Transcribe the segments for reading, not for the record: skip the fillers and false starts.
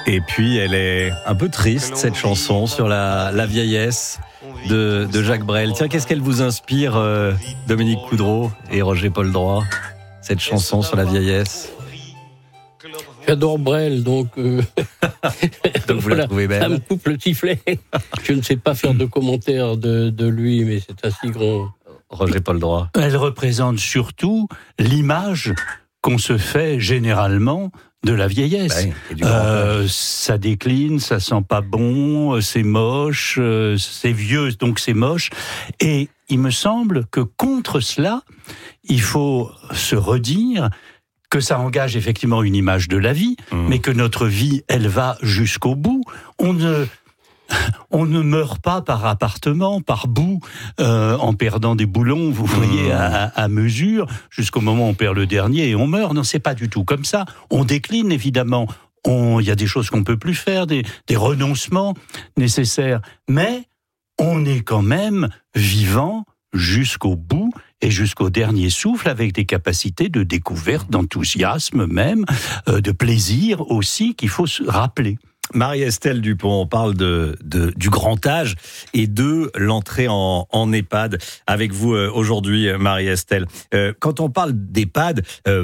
Et puis elle est un peu triste, cette chanson sur la vieillesse de Jacques Brel. Tiens, qu'est-ce qu'elle vous inspire, Dominique Coudreau et Roger Poldroy, cette chanson sur la vieillesse? J'adore Brel, donc Donc vous la trouvez belle. Ça me coupe le sifflet. Je ne sais pas faire de commentaires de lui, mais c'est un si grand... Roger Poldroy. Elle représente surtout l'image qu'on se fait généralement de la vieillesse. Ça décline, ça sent pas bon, c'est moche, c'est vieux, donc c'est moche. Et il me semble que contre cela, il faut se redire que ça engage effectivement une image de la vie, mais que notre vie, elle va jusqu'au bout. On ne meurt pas par appartement, par bout, en perdant des boulons, vous voyez, à mesure, jusqu'au moment où on perd le dernier et on meurt. Non, c'est pas du tout comme ça. On décline, évidemment. Il y a des choses qu'on peut plus faire, des renoncements nécessaires. Mais on est quand même vivant jusqu'au bout et jusqu'au dernier souffle, avec des capacités de découverte, d'enthousiasme même, de plaisir aussi, qu'il faut se rappeler. Marie-Estelle Dupont, on parle du grand âge et de l'entrée en EHPAD avec vous aujourd'hui, Marie-Estelle. Quand on parle d'EHPAD,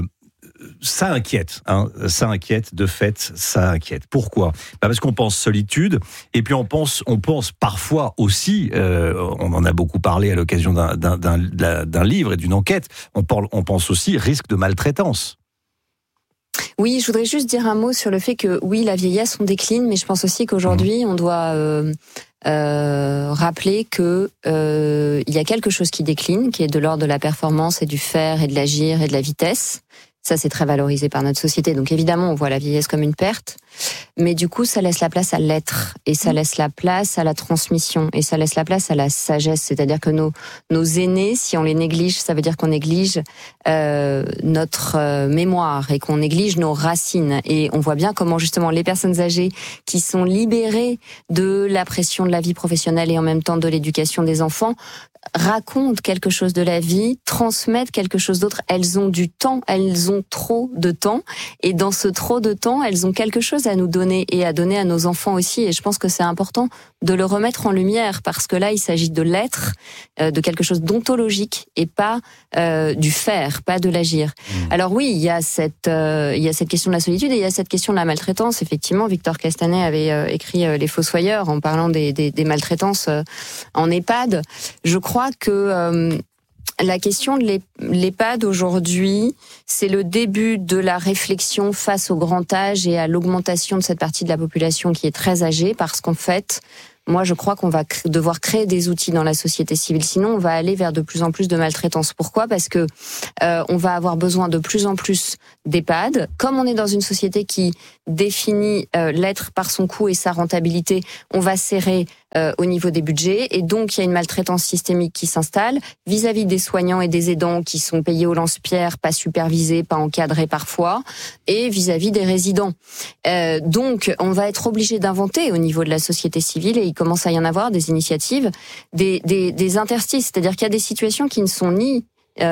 ça inquiète, de fait, ça inquiète. Pourquoi ? Parce qu'on pense solitude, et puis on pense parfois aussi, on en a beaucoup parlé à l'occasion d'un livre et d'une enquête, on pense aussi risque de maltraitance. Oui, je voudrais juste dire un mot sur le fait que, oui, la vieillesse, on décline, mais je pense aussi qu'aujourd'hui, on doit rappeler que il y a quelque chose qui décline, qui est de l'ordre de la performance et du faire et de l'agir et de la vitesse. Ça, c'est très valorisé par notre société. Donc évidemment, on voit la vieillesse comme une perte. Mais du coup, ça laisse la place à l'être. Et ça laisse la place à la transmission. Et ça laisse la place à la sagesse. C'est-à-dire que nos aînés, si on les néglige, ça veut dire qu'on néglige notre mémoire et qu'on néglige nos racines. Et on voit bien comment justement les personnes âgées qui sont libérées de la pression de la vie professionnelle et en même temps de l'éducation des enfants racontent quelque chose de la vie, transmettent quelque chose d'autre. Elles ont du temps, elles ont trop de temps. Et dans ce trop de temps, elles ont quelque chose à nous donner et à donner à nos enfants aussi. Et je pense que c'est important de le remettre en lumière parce que là, il s'agit de l'être, de quelque chose d'ontologique et pas du faire, pas de l'agir. Alors oui, il y a cette question de la solitude et il y a cette question de la maltraitance. Effectivement, Victor Castanet avait écrit Les Fossoyeurs en parlant des maltraitances en EHPAD. Je crois que la question de l'EHPAD aujourd'hui, c'est le début de la réflexion face au grand âge et à l'augmentation de cette partie de la population qui est très âgée, parce qu'en fait, moi, je crois qu'on va devoir créer des outils dans la société civile. Sinon, on va aller vers de plus en plus de maltraitance. Pourquoi ? Parce que on va avoir besoin de plus en plus d'EHPAD. Comme on est dans une société qui définit l'être par son coût et sa rentabilité, on va serrer au niveau des budgets. Et donc, il y a une maltraitance systémique qui s'installe vis-à-vis des soignants et des aidants qui sont payés au lance-pierre, pas supervisés, pas encadrés parfois, et vis-à-vis des résidents. Donc, on va être obligé d'inventer au niveau de la société civile, et il commence à y en avoir des initiatives, des interstices. C'est-à-dire qu'il y a des situations qui ne sont ni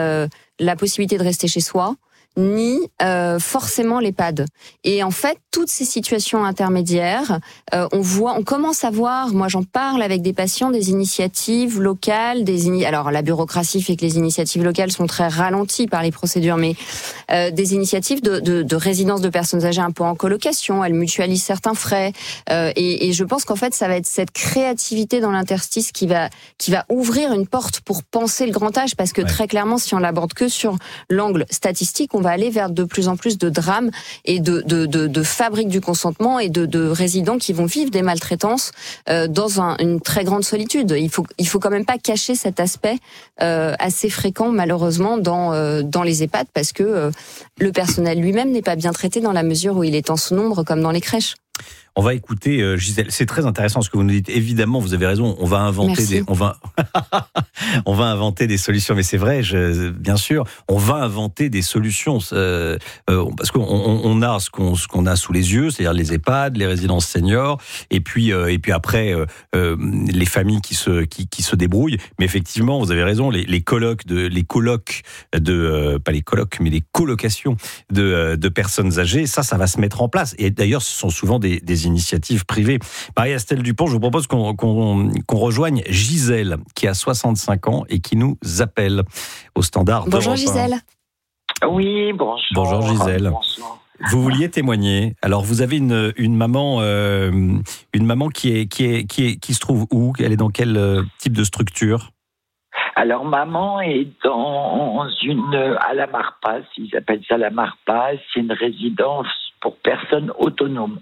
la possibilité de rester chez soi, ni forcément l'EHPAD. Et en fait, toutes ces situations intermédiaires, on commence à voir, moi j'en parle avec des patients, des initiatives locales, alors la bureaucratie fait que les initiatives locales sont très ralenties par les procédures, mais des initiatives de résidence de personnes âgées un peu en colocation, elles mutualisent certains frais, et je pense qu'en fait ça va être cette créativité dans l'interstice qui va ouvrir une porte pour penser le grand âge, parce que très clairement, si on l'aborde que sur l'angle statistique, on va aller vers de plus en plus de drames et de fabriques du consentement et de résidents qui vont vivre des maltraitances dans une très grande solitude. Il faut quand même pas cacher cet aspect assez fréquent malheureusement dans les EHPAD, parce que le personnel lui-même n'est pas bien traité dans la mesure où il est en sous-nombre comme dans les crèches. On va écouter Gisèle. C'est très intéressant ce que vous nous dites. Évidemment, vous avez raison. On va inventer on va inventer des solutions. Mais c'est vrai, bien sûr, on va inventer des solutions parce qu'on a ce qu'on a sous les yeux, c'est-à-dire les EHPAD, les résidences seniors, et puis après les familles qui se débrouillent. Mais effectivement, vous avez raison. Les colocs pas les colocs, mais les colocations de personnes âgées, ça va se mettre en place. Et d'ailleurs, ce sont souvent des initiatives privées. Marie-Estelle Dupont, je vous propose qu'on rejoigne Gisèle, qui a 65 ans et qui nous appelle au standard. Bonjour Gisèle. Oui, bonjour. Bonjour Gisèle. Bonjour. Vous vouliez témoigner. Alors vous avez une maman qui se trouve où? Elle est dans quel type de structure? Alors maman est à la Marpas, ils appellent ça la Marpas, c'est une résidence pour personnes autonomes.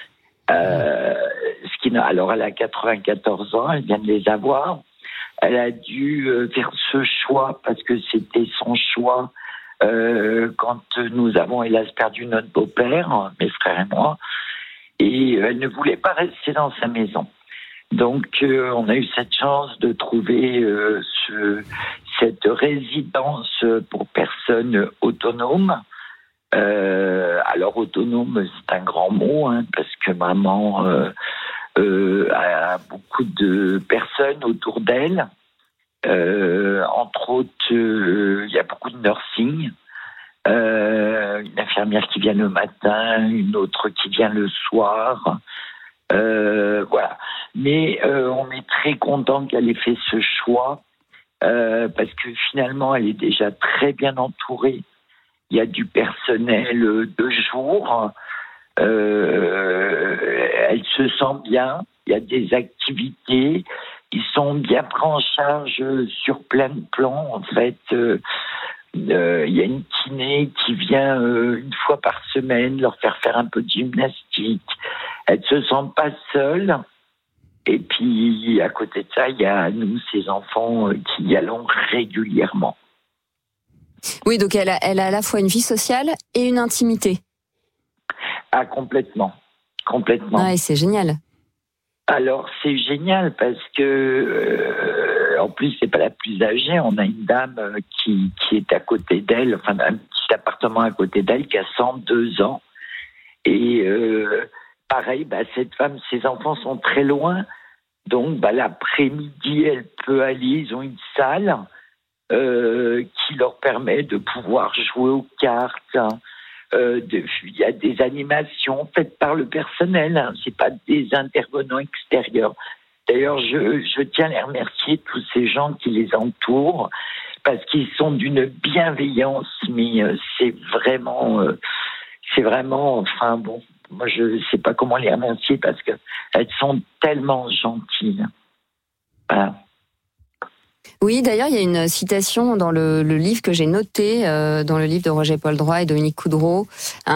Alors elle a 94 ans, elle vient de les avoir. Elle a dû faire ce choix parce que c'était son choix quand nous avons hélas perdu notre beau-père, mes frères et moi, et elle ne voulait pas rester dans sa maison. Donc on a eu cette chance de trouver cette résidence pour personnes autonomes. Alors autonome, c'est un grand mot, parce que maman a beaucoup de personnes autour d'elle. Entre autres, il y a beaucoup de nursing. Une infirmière qui vient le matin, une autre qui vient le soir. Voilà. Mais on est très content qu'elle ait fait ce choix parce que finalement, elle est déjà très bien entourée. Il y a du personnel de jour. Elle se sent bien. Il y a des activités. Ils sont bien pris en charge sur plein de plans. En fait, il y a une kiné qui vient une fois par semaine leur faire un peu de gymnastique. Elle ne se sent pas seule. Et puis, à côté de ça, il y a nous, ses enfants, qui y allons régulièrement. Oui, donc elle a à la fois une vie sociale et une intimité. Ah, complètement. Ah, et c'est génial. Alors, c'est génial parce que, en plus, c'est pas la plus âgée. On a une dame qui est à côté d'elle, enfin, un petit appartement à côté d'elle qui a 102 ans. Et pareil, cette femme, ses enfants sont très loin. Donc, l'après-midi, elle peut aller. Ils ont une salle qui leur permet de pouvoir jouer aux cartes. Il y a des animations faites par le personnel. C'est pas des intervenants extérieurs. D'ailleurs, je tiens à les remercier, tous ces gens qui les entourent, parce qu'ils sont d'une bienveillance, mais c'est vraiment, enfin bon, moi je sais pas comment les remercier parce que elles sont tellement gentilles. Voilà. Oui, d'ailleurs, il y a une citation dans le livre que j'ai noté, dans le livre de Roger Poldroy et Dominique Coudreau,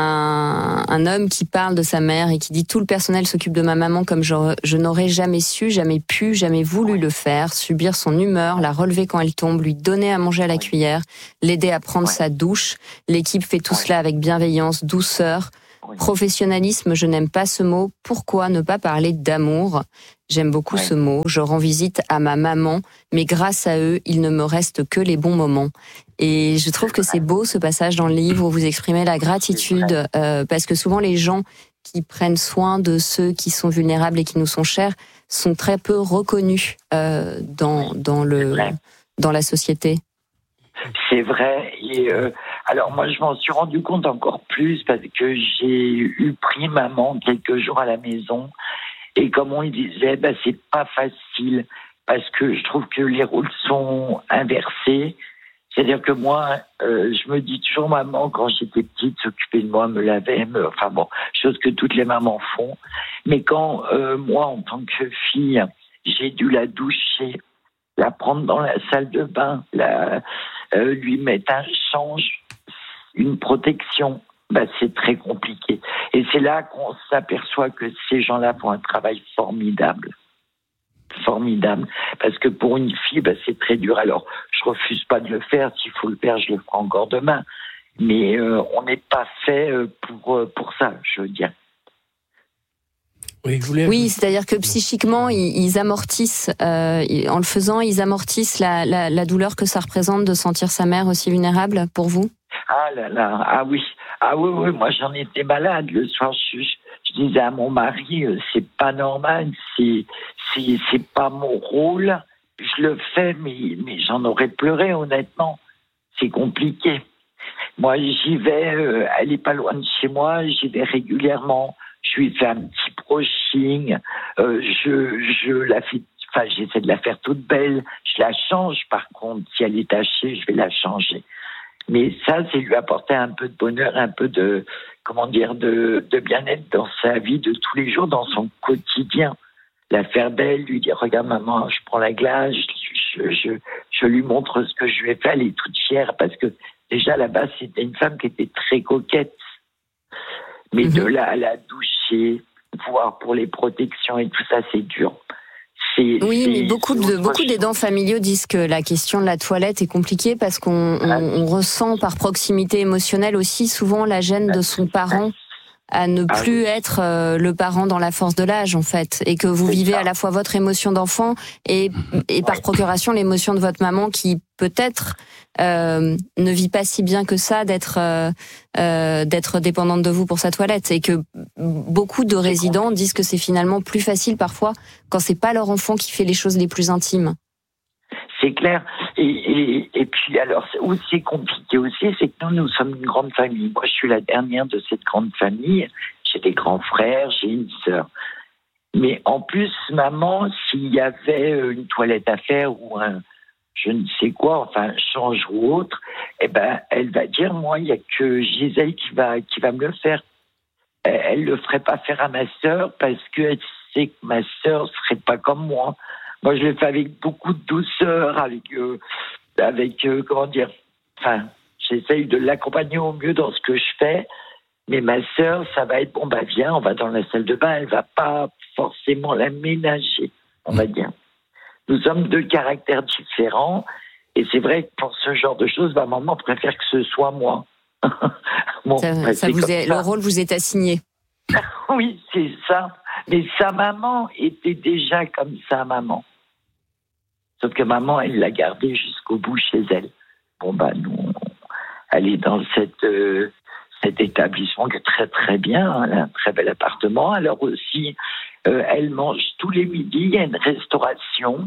un homme qui parle de sa mère et qui dit « Tout le personnel s'occupe de ma maman comme je n'aurais jamais su, jamais pu, jamais voulu le faire, subir son humeur, la relever quand elle tombe, lui donner à manger à la cuillère, l'aider à prendre sa douche. L'équipe fait tout cela avec bienveillance, douceur. Professionnalisme, je n'aime pas ce mot. Pourquoi ne pas parler d'amour ? J'aime beaucoup ce mot. Je rends visite à ma maman, mais grâce à eux, il ne me reste que les bons moments. » Et je trouve que c'est beau ce passage dans le livre où vous exprimez la gratitude, parce que souvent les gens qui prennent soin de ceux qui sont vulnérables et qui nous sont chers sont très peu reconnus dans la société. C'est vrai. Et alors moi, je m'en suis rendu compte encore plus parce que j'ai eu pris maman quelques jours à la maison. Et comme on le disait, c'est pas facile parce que je trouve que les rôles sont inversés. C'est-à-dire que moi, je me dis toujours, maman, quand j'étais petite, s'occupait de moi, me lavait, enfin bon, chose que toutes les mamans font. Mais quand moi, en tant que fille, j'ai dû la doucher, la prendre dans la salle de bain, lui mettre un change, une protection, c'est très compliqué. Et c'est là qu'on s'aperçoit que ces gens-là font un travail formidable. Formidable. Parce que pour une fille, c'est très dur. Alors, je refuse pas de le faire. S'il faut le faire, je le ferai encore demain. Mais on n'est pas fait pour ça, je veux dire. Oui, c'est-à-dire que psychiquement, ils amortissent, en le faisant, ils amortissent la douleur que ça représente de sentir sa mère aussi vulnérable pour vous. Ah là là, ah oui, moi j'en étais malade le soir. Je disais à mon mari, c'est pas normal, c'est pas mon rôle. Je le fais, mais j'en aurais pleuré, honnêtement. C'est compliqué. Moi, j'y vais, elle est pas loin de chez moi, j'y vais régulièrement. Je lui fais un petit brushing, je la fais, j'essaie de la faire toute belle. Je la change, par contre, si elle est tachée, je vais la changer. Mais ça, c'est lui apporter un peu de bonheur, un peu de, de bien-être dans sa vie de tous les jours, dans son quotidien. La faire belle, lui dire, regarde maman, je prends la glace, je lui montre ce que je lui ai fait, elle est toute fière, parce que déjà là-bas, c'était une femme qui était très coquette. Mais de là à la doucher, voire pour les protections et tout ça, c'est dur. Mais beaucoup d'aidants familiaux disent que la question de la toilette est compliquée parce qu'on ressent par proximité émotionnelle aussi souvent la gêne de son parent à ne plus être le parent dans la force de l'âge, en fait, et que vous vivez à la fois votre émotion d'enfant et par procuration l'émotion de votre maman qui peut-être ne vit pas si bien que ça d'être dépendante de vous pour sa toilette, et que beaucoup de résidents disent que c'est finalement plus facile parfois quand c'est pas leur enfant qui fait les choses les plus intimes. C'est clair. Et puis, alors, où c'est compliqué aussi, c'est que nous sommes une grande famille. Moi, je suis la dernière de cette grande famille. J'ai des grands frères, j'ai une sœur. Mais en plus, maman, s'il y avait une toilette à faire ou un je ne sais quoi, enfin, change ou autre, elle va dire, moi, il n'y a que Gisèle qui va me le faire. Elle le ferait pas faire à ma sœur parce qu'elle sait que ma sœur serait pas comme moi. Moi, je le fais avec beaucoup de douceur, j'essaye de l'accompagner au mieux dans ce que je fais. Mais ma sœur, ça va être, viens, on va dans la salle de bain. Elle va pas forcément la ménager, on va dire. Nous sommes deux caractères différents. Et c'est vrai que pour ce genre de choses, maman préfère que ce soit moi. Le rôle vous est assigné. Oui, c'est ça. Mais sa maman était déjà comme ça, maman. Sauf que maman, elle l'a gardée jusqu'au bout chez elle. Nous, elle est dans cet établissement qui est très très bien. Elle a un très bel appartement. Alors aussi, elle mange tous les midis. Il y a une restauration.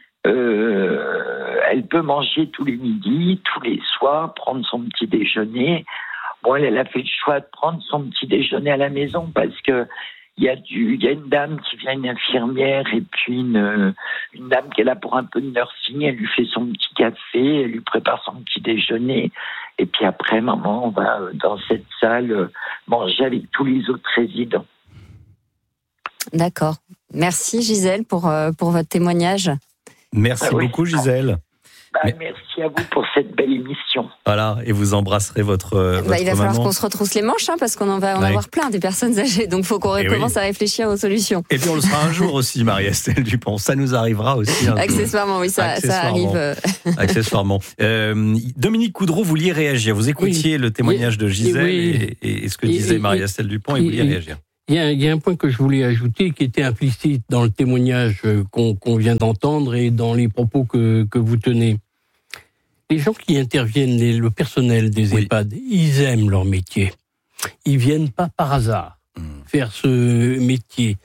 Elle peut manger tous les midis, tous les soirs, prendre son petit déjeuner. Elle a fait le choix de prendre son petit déjeuner à la maison parce que il y a une dame qui vient, une infirmière, et puis une dame qui est là pour un peu de nursing. Elle lui fait son petit café, elle lui prépare son petit déjeuner. Et puis après, maman, on va dans cette salle manger avec tous les autres résidents. D'accord. Merci Gisèle pour votre témoignage. Merci beaucoup Gisèle. Merci à vous pour cette belle émission. Voilà, et vous embrasserez votre maman. Il va falloir qu'on se retrousse les manches, parce qu'on va en avoir plein des personnes âgées. Donc il faut qu'on recommence à réfléchir aux solutions. Et puis on le sera un jour aussi, Marie-Estelle Dupont. Ça nous arrivera aussi. Accessoirement, oui, ça arrive. Accessoirement. Dominique Coudreau, vous vouliez réagir. Vous écoutiez le témoignage de Gisèle et ce que disait Marie-Estelle Dupont, et vous vouliez réagir. Il y a un point que je voulais ajouter qui était implicite dans le témoignage qu'on vient d'entendre et dans les propos que vous tenez. Les gens qui interviennent, le personnel des EHPAD, ils aiment leur métier. Ils viennent pas par hasard faire ce métier.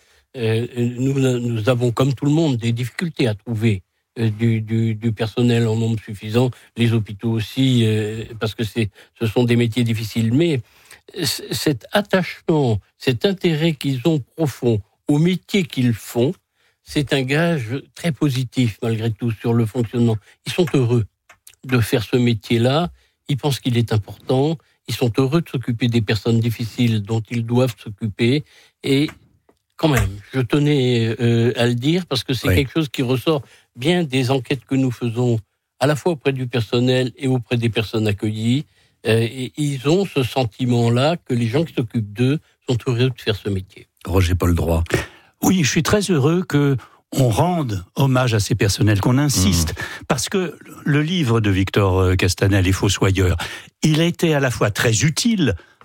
Nous avons, comme tout le monde, des difficultés à trouver du personnel en nombre suffisant. Les hôpitaux aussi, parce que ce sont des métiers difficiles. Mais cet attachement, cet intérêt qu'ils ont profond au métier qu'ils font, c'est un gage très positif, malgré tout, sur le fonctionnement. Ils sont heureux de faire ce métier-là, ils pensent qu'il est important, ils sont heureux de s'occuper des personnes difficiles dont ils doivent s'occuper, et quand même, je tenais à le dire, parce que c'est quelque chose qui ressort bien des enquêtes que nous faisons, à la fois auprès du personnel et auprès des personnes accueillies, et ils ont ce sentiment-là que les gens qui s'occupent d'eux sont heureux de faire ce métier. Roger Paul Droit. Oui, je suis très heureux qu'on rende hommage à ces personnels, qu'on insiste, parce que le livre de Victor Castanel, Les Fossoyeurs, il a été à la fois très utile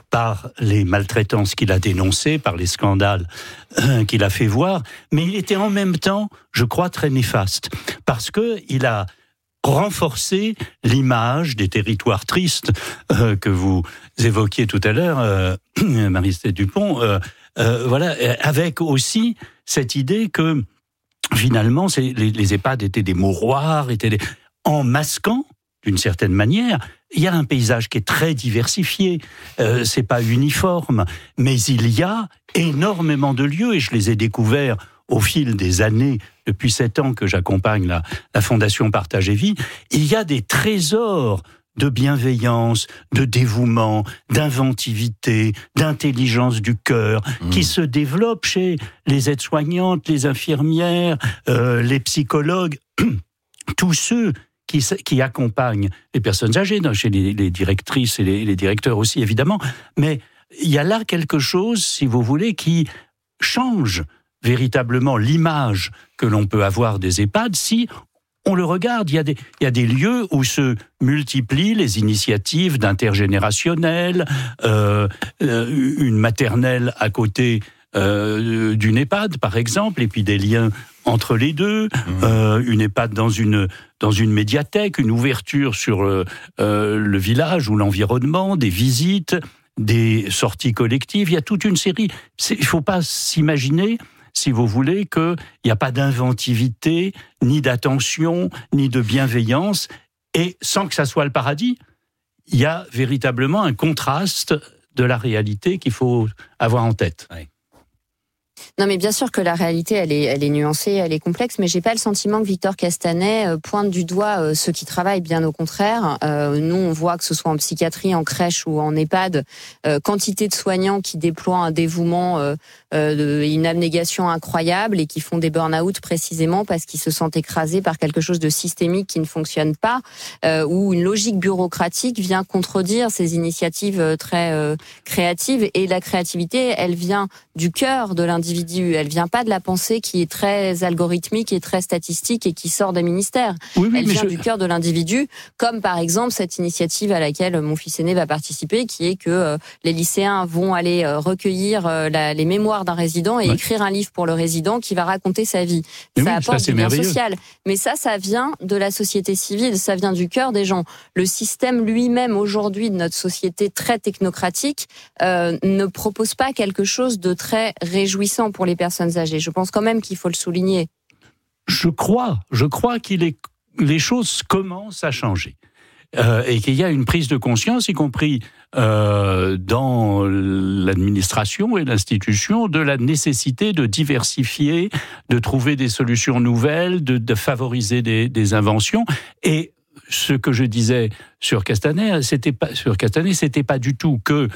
par les maltraitances qu'il a dénoncées, par les scandales qu'il a fait voir, mais il était en même temps, je crois, très néfaste, parce qu'il a renforcé l'image des territoires tristes que vous évoquiez tout à l'heure, Marie-Estelle Dupont, voilà, avec aussi cette idée que finalement les EHPAD étaient des mouroirs, en masquant d'une certaine manière. Il y a un paysage qui est très diversifié, c'est pas uniforme, mais il y a énormément de lieux, et je les ai découverts au fil des années, depuis 7 ans que j'accompagne la Fondation Partage et Vie. Il y a des trésors de bienveillance, de dévouement, d'inventivité, d'intelligence du cœur, qui se développent chez les aides-soignantes, les infirmières, les psychologues, tous ceux qui accompagnent les personnes âgées, chez les directrices et les directeurs aussi, évidemment. Mais il y a là quelque chose, si vous voulez, qui change véritablement l'image que l'on peut avoir des EHPAD si on le regarde. Il y a des lieux où se multiplient les initiatives d'intergénérationnel, une maternelle à côté d'une EHPAD, par exemple, et puis des liens entre les deux, une EHPAD dans une médiathèque, une ouverture sur le village ou l'environnement, des visites, des sorties collectives. Il y a toute une série. Il ne faut pas s'imaginer, si vous voulez, qu'il n'y a pas d'inventivité, ni d'attention, ni de bienveillance, et sans que ça soit le paradis, il y a véritablement un contraste de la réalité qu'il faut avoir en tête. Ouais. Non, mais bien sûr que la réalité, elle est nuancée, elle est complexe, mais j'ai pas le sentiment que Victor Castanet pointe du doigt ceux qui travaillent, bien au contraire. Nous, on voit que ce soit en psychiatrie, en crèche ou en EHPAD, quantité de soignants qui déploient un dévouement, une abnégation incroyable et qui font des burn-out précisément parce qu'ils se sentent écrasés par quelque chose de systémique qui ne fonctionne pas, où une logique bureaucratique vient contredire ces initiatives très créatives. Et la créativité, elle vient du cœur de l'individu. Elle vient pas de la pensée qui est très algorithmique et très statistique et qui sort des ministères. Oui, elle vient du cœur de l'individu, comme par exemple cette initiative à laquelle mon fils aîné va participer, qui est que les lycéens vont aller recueillir les mémoires d'un résident et écrire un livre pour le résident qui va raconter sa vie. Ça apporte du bien social. Mais ça vient de la société civile, ça vient du cœur des gens. Le système lui-même aujourd'hui de notre société très technocratique ne propose pas quelque chose de très réjouissant pour les personnes âgées. Je pense quand même qu'il faut le souligner. Je crois les choses commencent à changer. Et qu'il y a une prise de conscience, y compris dans l'administration et l'institution, de la nécessité de diversifier, de trouver des solutions nouvelles, de favoriser des inventions. Et ce que je disais sur Castanet, c'était pas du tout que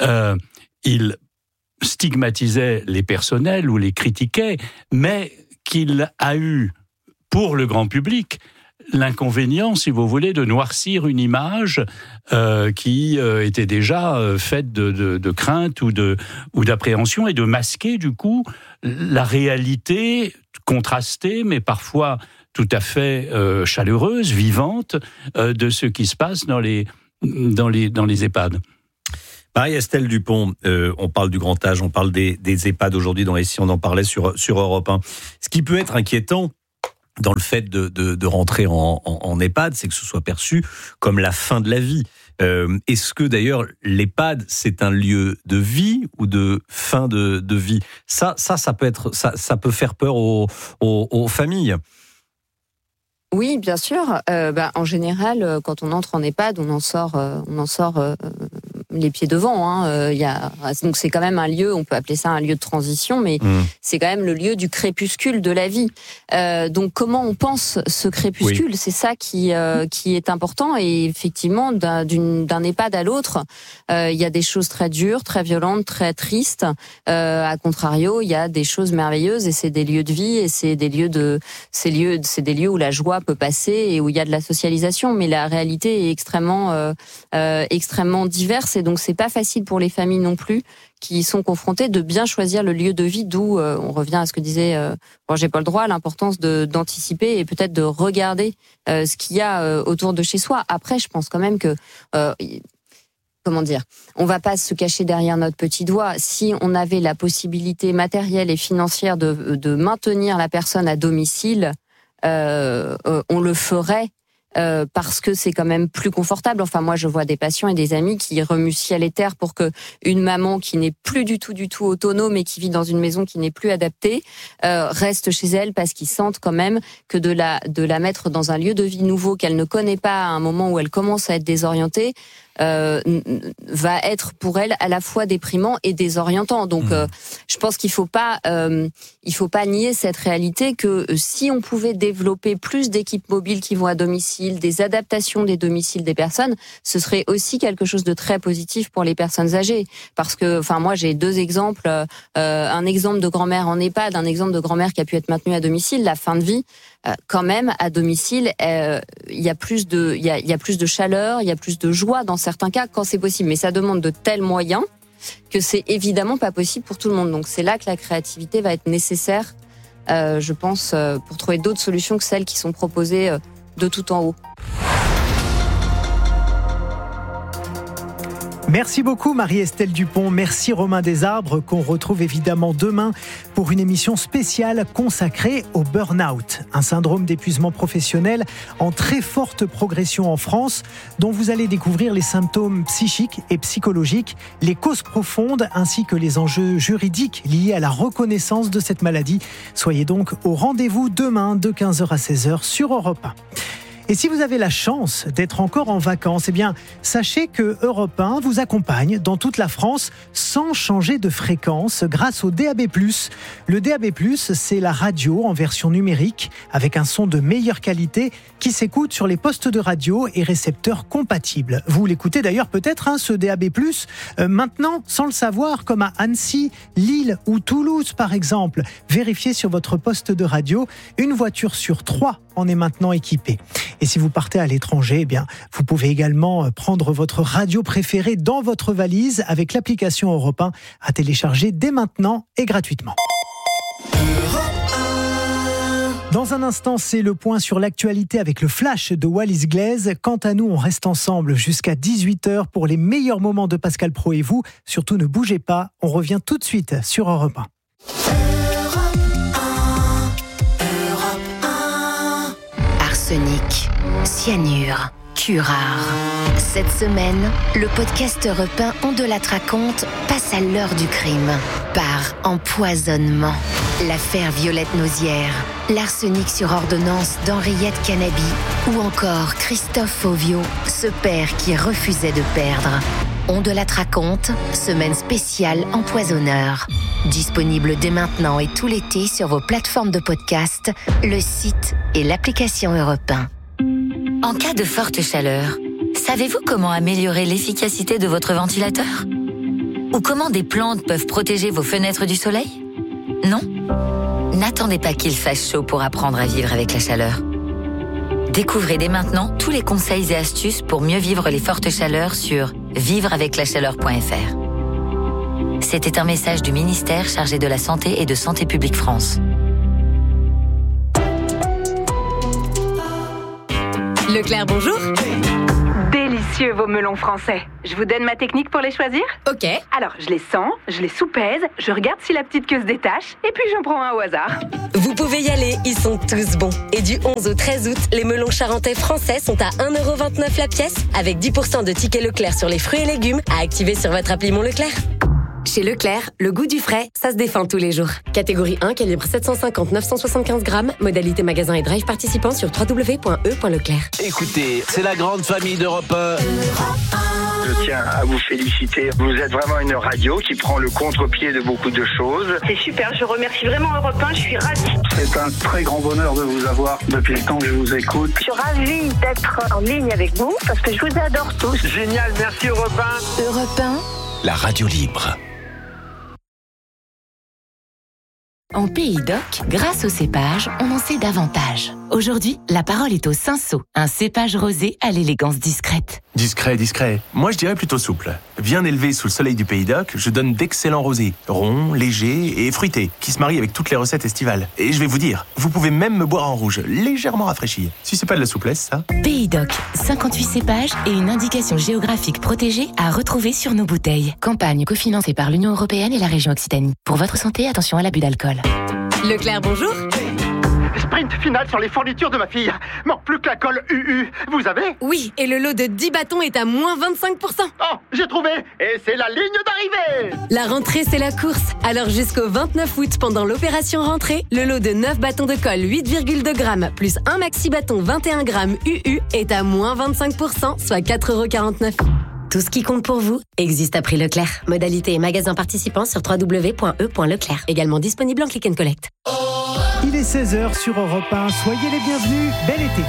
il stigmatisait les personnels ou les critiquait, mais qu'il a eu, pour le grand public, l'inconvénient, si vous voulez, de noircir une image qui était déjà faite de crainte ou d'appréhension, et de masquer, du coup, la réalité contrastée, mais parfois tout à fait chaleureuse, vivante, de ce qui se passe dans les EHPAD. Marie-Estelle Dupont, on parle du grand âge, on parle des EHPAD aujourd'hui, dans Ici on en parlait sur Europe 1. Ce qui peut être inquiétant dans le fait de rentrer en EHPAD, c'est que ce soit perçu comme la fin de la vie. Est-ce que d'ailleurs l'EHPAD, c'est un lieu de vie ou de fin de vie ? Ça peut faire peur aux familles. Oui, bien sûr. En général, quand on entre en EHPAD, on en sort les pieds devant. Donc c'est quand même un lieu, on peut appeler ça un lieu de transition, mais c'est quand même le lieu du crépuscule de la vie. Donc comment on pense ce crépuscule, c'est ça qui est important. Et effectivement, d'un EHPAD à l'autre, il y a des choses très dures, très violentes, très tristes. À contrario, il y a des choses merveilleuses, et c'est des lieux de vie, et c'est des lieux où la joie peut passer et où il y a de la socialisation. Mais la réalité est extrêmement diverse. Et donc, c'est pas facile pour les familles non plus qui sont confrontées de bien choisir le lieu de vie, d'où on revient à ce que disait Roger-Paul Droit, l'importance d'anticiper et peut-être de regarder ce qu'il y a autour de chez soi. Après, je pense quand même que comment dire, on va pas se cacher derrière notre petit doigt. Si on avait la possibilité matérielle et financière de maintenir la personne à domicile, on le ferait. Parce que c'est quand même plus confortable. Enfin, moi, je vois des patients et des amis qui remuent ciel et terre pour que une maman qui n'est plus du tout autonome et qui vit dans une maison qui n'est plus adaptée reste chez elle, parce qu'ils sentent quand même que de la mettre dans un lieu de vie nouveau qu'elle ne connaît pas à un moment où elle commence à être désorientée va être pour elle à la fois déprimant et désorientant. Donc, je pense qu'il faut pas nier cette réalité que si on pouvait développer plus d'équipes mobiles qui vont à domicile, des adaptations des domiciles des personnes, ce serait aussi quelque chose de très positif pour les personnes âgées. Parce que, enfin, moi, j'ai 2 exemples. Un exemple de grand-mère en EHPAD, un exemple de grand-mère qui a pu être maintenue à domicile, la fin de vie. Quand même, à domicile, il y a plus de chaleur, il y a plus de joie dans certains cas quand c'est possible. Mais ça demande de tels moyens que c'est évidemment pas possible pour tout le monde. Donc c'est là que la créativité va être nécessaire, je pense, pour trouver d'autres solutions que celles qui sont proposées de tout en haut. Merci beaucoup Marie-Estelle Dupont, merci Romain Desarbres, qu'on retrouve évidemment demain pour une émission spéciale consacrée au burn-out, un syndrome d'épuisement professionnel en très forte progression en France, dont vous allez découvrir les symptômes psychiques et psychologiques, les causes profondes ainsi que les enjeux juridiques liés à la reconnaissance de cette maladie. Soyez donc au rendez-vous demain de 15h à 16h sur Europe 1. Et si vous avez la chance d'être encore en vacances, eh bien, sachez que Europe 1 vous accompagne dans toute la France sans changer de fréquence grâce au DAB+. Le DAB+, c'est la radio en version numérique avec un son de meilleure qualité qui s'écoute sur les postes de radio et récepteurs compatibles. Vous l'écoutez d'ailleurs peut-être, ce DAB+, maintenant sans le savoir, comme à Annecy, Lille ou Toulouse par exemple. Vérifiez sur votre poste de radio, une voiture sur 3 en est maintenant équipée. Et si vous partez à l'étranger, eh bien, vous pouvez également prendre votre radio préférée dans votre valise avec l'application Europe 1 à télécharger dès maintenant et gratuitement. Dans un instant, c'est le point sur l'actualité avec le flash de Wallis Glaise. Quant à nous, on reste ensemble jusqu'à 18h pour les meilleurs moments de Pascal Praud et vous. Surtout, ne bougez pas, on revient tout de suite sur Europe 1. Arsenic, cyanure, curare. Cette semaine, le podcast Europe 1 On de la raconte passe à l'heure du crime. Par empoisonnement. L'affaire Violette Nausière, l'arsenic sur ordonnance d'Henriette Canabi ou encore Christophe Fauvio, ce père qui refusait de perdre. On de la raconte, semaine spéciale empoisonneur. Disponible dès maintenant et tout l'été sur vos plateformes de podcast, le site et l'application Europe 1. En cas de forte chaleur, savez-vous comment améliorer l'efficacité de votre ventilateur ? Ou comment des plantes peuvent protéger vos fenêtres du soleil ? Non ? N'attendez pas qu'il fasse chaud pour apprendre à vivre avec la chaleur. Découvrez dès maintenant tous les conseils et astuces pour mieux vivre les fortes chaleurs sur vivreaveclachaleur.fr. C'était un message du ministère chargé de la Santé et de Santé publique France. Leclerc, bonjour. Délicieux vos melons français. Je vous donne ma technique pour les choisir ? Ok. Alors, je les sens, je les soupèse, je regarde si la petite queue se détache, et puis j'en prends un au hasard. Vous pouvez y aller, ils sont tous bons. Et du 11 au 13 août, les melons charentais français sont à 1,29€ la pièce, avec 10% de tickets Leclerc sur les fruits et légumes à activer sur votre appli Mon Leclerc. Chez Leclerc, le goût du frais, ça se défend tous les jours. Catégorie 1, calibre 750-975 grammes, modalité magasin et drive participant sur www.e.leclerc. Écoutez, c'est la grande famille d'Europe 1. Je tiens à vous féliciter. Vous êtes vraiment une radio qui prend le contre-pied de beaucoup de choses. C'est super, je remercie vraiment Europe 1, je suis ravie. C'est un très grand bonheur de vous avoir depuis le temps que je vous écoute. Je suis ravie d'être en ligne avec vous parce que je vous adore tous. Génial, merci Europe 1. Europe 1, la radio libre. En Pays d'Oc, grâce au cépage, on en sait davantage. Aujourd'hui, la parole est au Cinsault, un cépage rosé à l'élégance discrète. Discret. Moi, je dirais plutôt souple. Bien élevé sous le soleil du Pays d'Oc, je donne d'excellents rosés, ronds, légers et fruités, qui se marient avec toutes les recettes estivales. Et je vais vous dire, vous pouvez même me boire en rouge, légèrement rafraîchi. Si c'est pas de la souplesse, ça. Pays d'Oc, 58 cépages et une indication géographique protégée à retrouver sur nos bouteilles. Campagne cofinancée par l'Union européenne et la région Occitanie. Pour votre santé, attention à l'abus d'alcool. Leclerc, bonjour. Sprint final sur les fournitures de ma fille. Manque plus que la colle UU. Vous avez ? Oui, et le lot de 10 bâtons est à moins 25%. Oh, j'ai trouvé. Et c'est la ligne d'arrivée. La rentrée, c'est la course. Alors jusqu'au 29 août, pendant l'opération rentrée, le lot de 9 bâtons de colle 8,2 grammes plus un maxi bâton 21 grammes UU est à moins 25%, soit 4,49 €. Tout ce qui compte pour vous existe à prix Leclerc. Modalité et magasin participants sur www.e.leclerc. Également disponible en click and collect. Il est 16h sur Europe 1. Soyez les bienvenus. Bel été.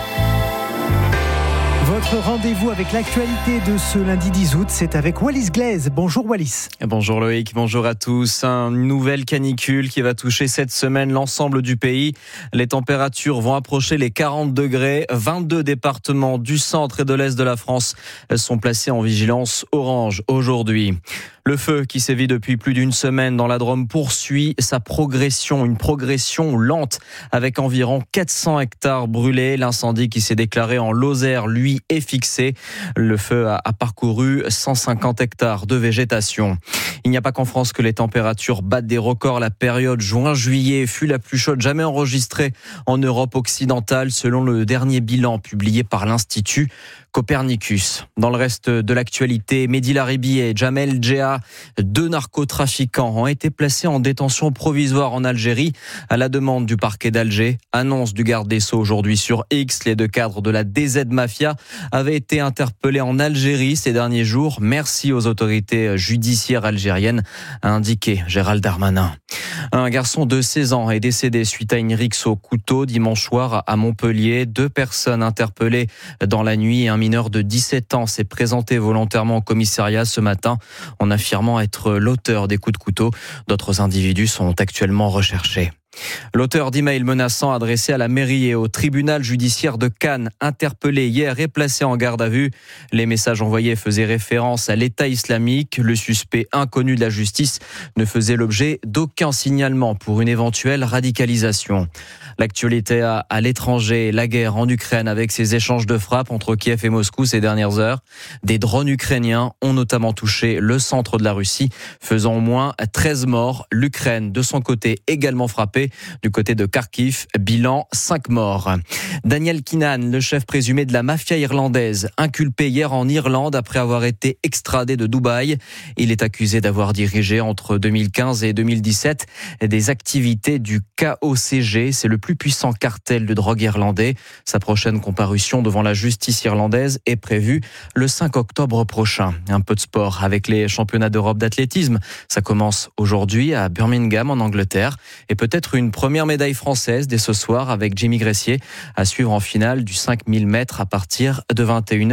Votre rendez-vous avec l'actualité de ce lundi 10 août, c'est avec Wallis Glaise. Bonjour Wallis. Bonjour Loïc, bonjour à tous. Une nouvelle canicule qui va toucher cette semaine l'ensemble du pays. Les températures vont approcher les 40 degrés. 22 départements du centre et de l'est de la France sont placés en vigilance orange aujourd'hui. Le feu qui sévit depuis plus d'une semaine dans la Drôme poursuit sa progression, une progression lente avec environ 400 hectares brûlés. L'incendie qui s'est déclaré en Lozère, lui, est fixé. Le feu a parcouru 150 hectares de végétation. Il n'y a pas qu'en France que les températures battent des records. La période juin-juillet fut la plus chaude jamais enregistrée en Europe occidentale selon le dernier bilan publié par l'Institut Copernicus. Dans le reste de l'actualité, Mehdi Laribi et Jamel Djeha, 2 narcotrafiquants, ont été placés en détention provisoire en Algérie à la demande du parquet d'Alger. Annonce du garde des Sceaux aujourd'hui sur X. Les 2 cadres de la DZ Mafia avaient été interpellés en Algérie ces derniers jours. Merci aux autorités judiciaires algériennes, a indiqué Gérald Darmanin. Un garçon de 16 ans est décédé suite à une rixe au couteau dimanche soir à Montpellier. 2 personnes interpellées dans la nuit et un mineur de 17 ans s'est présenté volontairement au commissariat ce matin en affirmant être l'auteur des coups de couteau. D'autres individus sont actuellement recherchés. L'auteur d'emails menaçants adressés à la mairie et au tribunal judiciaire de Cannes, interpellé hier et placé en garde à vue. Les messages envoyés faisaient référence à l'État islamique. Le suspect inconnu de la justice ne faisait l'objet d'aucun signalement pour une éventuelle radicalisation. L'actualité à l'étranger, la guerre en Ukraine avec ses échanges de frappes entre Kiev et Moscou ces dernières heures. Des drones ukrainiens ont notamment touché le centre de la Russie, faisant au moins 13 morts. L'Ukraine, de son côté, également frappée. Du côté de Kharkiv, bilan 5 morts. Daniel Keenan, le chef présumé de la mafia irlandaise, inculpé hier en Irlande après avoir été extradé de Dubaï. Il est accusé d'avoir dirigé entre 2015 et 2017 des activités du KOCG. C'est le plus puissant cartel de drogue irlandais. Sa prochaine comparution devant la justice irlandaise est prévue le 5 octobre prochain. Un peu de sport avec les championnats d'Europe d'athlétisme. Ça commence aujourd'hui à Birmingham en Angleterre et peut-être une première médaille française dès ce soir avec Jimmy Gressier à suivre en finale du 5000 mètres à partir de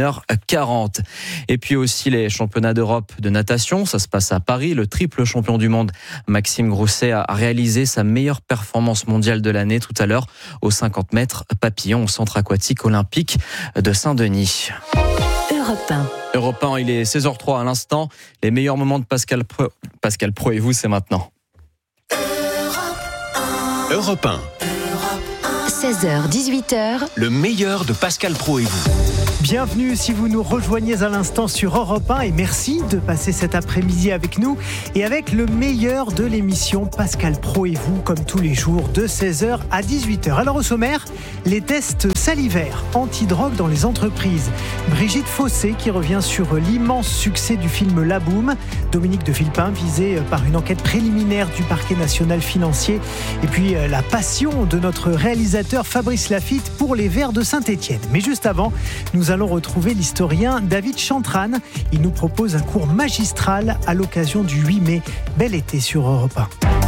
21h40. Et puis aussi les championnats d'Europe de natation. Ça se passe à Paris. Le triple champion du monde Maxime Grousset a réalisé sa meilleure performance mondiale de l'année tout à l'heure aux 50 mètres papillon au centre aquatique olympique de Saint-Denis. Europe 1, il est 16h03 à l'instant. Les meilleurs moments de Pascal Pro et vous, c'est maintenant. Europe 1. 16h, 18h. Le meilleur de Pascal Pro et vous. Bienvenue si vous nous rejoignez à l'instant sur Europe 1 et merci de passer cet après-midi avec nous et avec le meilleur de l'émission Pascal Pro et vous comme tous les jours de 16h à 18h. Alors au sommaire, les tests salivaires anti-drogue dans les entreprises. Brigitte Fossé qui revient sur l'immense succès du film La Boum. Dominique de Villepin visé par une enquête préliminaire du parquet national financier. Et puis la passion de notre réalisateur Fabrice Lafitte pour les Verts de Saint-Étienne. Mais juste avant, nous allons retrouver l'historien David Chantrane. Il nous propose un cours magistral à l'occasion du 8 mai. Bel été sur Europe 1.